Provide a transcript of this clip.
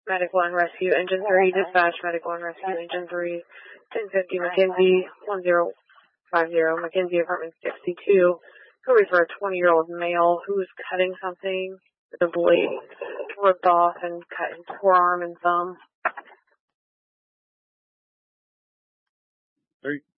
Medic 1 Rescue Engine 3, dispatch Medic 1 Rescue Engine 3, 1050 McKenzie, 1050 McKenzie apartment 62, who refer a 20-year-old male who was cutting something with a blade, ripped off and cut his forearm and thumb.